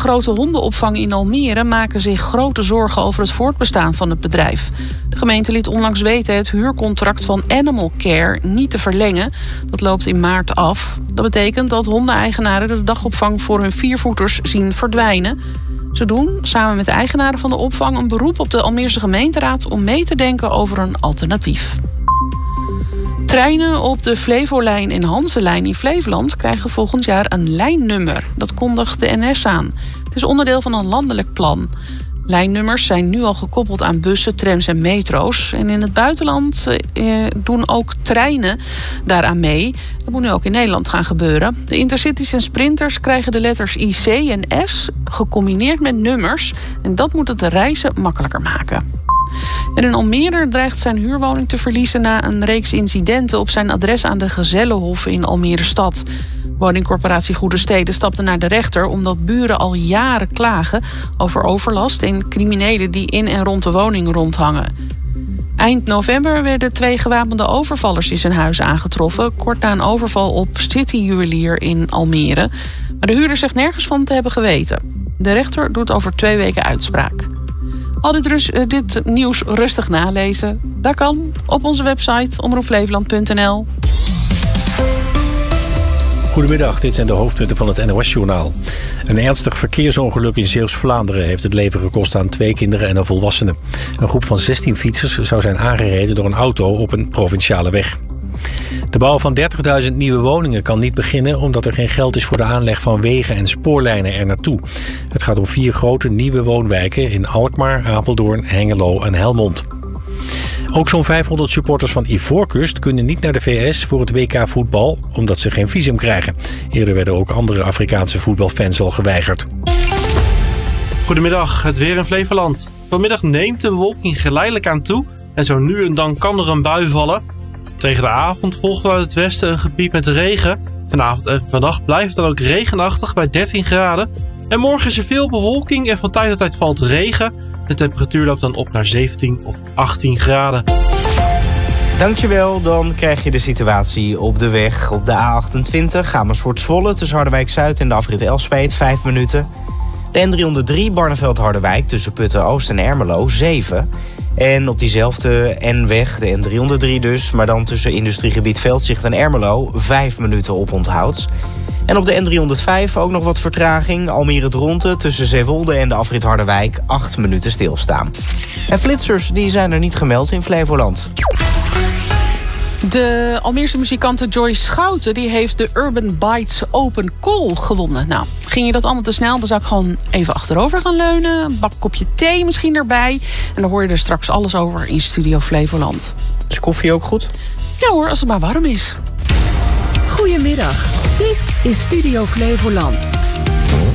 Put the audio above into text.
grote hondenopvang in Almere maken zich grote zorgen over het voortbestaan van het bedrijf. De gemeente liet onlangs weten het huurcontract van Animal Care niet te verlengen. Dat loopt in maart af. Dat betekent dat hondeneigenaren de dagopvang voor hun viervoeters zien verdwijnen. Ze doen samen met de eigenaren van de opvang een beroep op de Almeerse gemeenteraad om mee te denken over een alternatief. Treinen op de Flevolijn en Hanselijn in Flevoland krijgen volgend jaar een lijnnummer. Dat kondigt de NS aan. Het is onderdeel van een landelijk plan. Lijnnummers zijn nu al gekoppeld aan bussen, trams en metro's. En in het buitenland doen ook treinen daaraan mee. Dat moet nu ook in Nederland gaan gebeuren. De intercities en sprinters krijgen de letters IC en S gecombineerd met nummers. En dat moet het reizen makkelijker maken. En een Almeerder dreigt zijn huurwoning te verliezen na een reeks incidenten op zijn adres aan de Gezellenhof in Almere stad. Woningcorporatie Goede Steden stapte naar de rechter omdat buren al jaren klagen over overlast en criminelen die in en rond de woning rondhangen. Eind november werden 2 gewapende overvallers in zijn huis aangetroffen, kort na een overval op City Juwelier in Almere. Maar de huurder zegt nergens van te hebben geweten. De rechter doet over 2 weken uitspraak. Al dit nieuws rustig nalezen. Dat kan op onze website omroepflevoland.nl. Goedemiddag, dit zijn de hoofdpunten van het NOS-journaal. Een ernstig verkeersongeluk in Zeeuws-Vlaanderen heeft het leven gekost aan 2 kinderen en een volwassene. Een groep van 16 fietsers zou zijn aangereden door een auto op een provinciale weg. De bouw van 30.000 nieuwe woningen kan niet beginnen omdat er geen geld is voor de aanleg van wegen en spoorlijnen er naartoe. Het gaat om 4 grote nieuwe woonwijken in Alkmaar, Apeldoorn, Hengelo en Helmond. Ook zo'n 500 supporters van Ivoorkust kunnen niet naar de VS voor het WK voetbal omdat ze geen visum krijgen. Eerder werden ook andere Afrikaanse voetbalfans al geweigerd. Goedemiddag, het weer in Flevoland. Vanmiddag neemt de bewolking geleidelijk aan toe en zo nu en dan kan er een bui vallen. Tegen de avond volgt vanuit het westen een gebied met regen. Vanavond en vannacht blijft het dan ook regenachtig bij 13 graden. En morgen is er veel bewolking en van tijd tot tijd valt regen. De temperatuur loopt dan op naar 17 of 18 graden. Dankjewel, dan krijg je de situatie op de weg. Op de A28 Amersfoort-Zwolle tussen Harderwijk-Zuid en de afrit Elspeet 5 minuten. De N303 Barneveld-Harderwijk tussen Putten-Oost en Ermelo 7. En op diezelfde N-weg, de N303 dus, maar dan tussen industriegebied Veldzicht en Ermelo 5 minuten oponthoud. En op de N305 ook nog wat vertraging. Almere-Dronten tussen Zeewolde en de afrit Harderwijk 8 minuten stilstaan. En flitsers die zijn er niet gemeld in Flevoland. De Almeerse muzikante Joyce Schouten die heeft de Urban Bites Open Call gewonnen. Nou, ging je dat allemaal te snel, dan zou ik gewoon even achterover gaan leunen. Een bak kopje thee misschien erbij. En dan hoor je er straks alles over in Studio Flevoland. Is koffie ook goed? Ja hoor, als het maar warm is. Goedemiddag, dit is Studio Flevoland.